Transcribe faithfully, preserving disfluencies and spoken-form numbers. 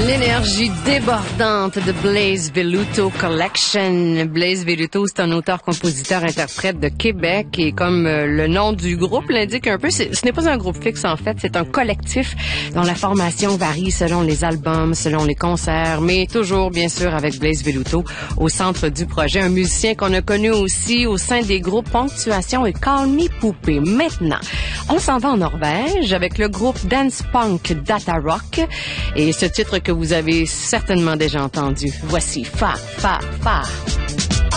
L'énergie débordante de Blaze Velluto Collection. Blaze Velluto, c'est un auteur-compositeur-interprète de Québec et comme euh, le nom du groupe l'indique un peu, ce n'est pas un groupe fixe en fait, c'est un collectif dont la formation varie selon les albums, selon les concerts, mais toujours bien sûr avec Blaze Velluto au centre du projet. Un musicien qu'on a connu aussi au sein des groupes Ponctuation et Call Me Poupée. Maintenant, on s'en va en Norvège avec le groupe Dance Punk Data Rock et ce titre que vous avez certainement déjà entendu. Voici Fa, Fa, Fa.